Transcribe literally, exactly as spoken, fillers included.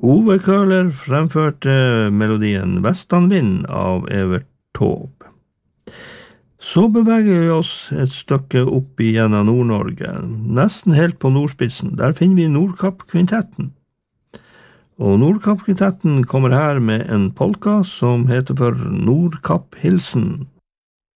Ove Køhler fremførte melodien Vestanvind av Evert Taube. Så beveger vi oss et stykke opp igjennom Nord-Norge, nesten helt på nordspissen. Der finner vi Nordkapp-kvintetten. Og Nordkapp-kvintetten kommer her med en polka som heter for Nordkapp-hilsen.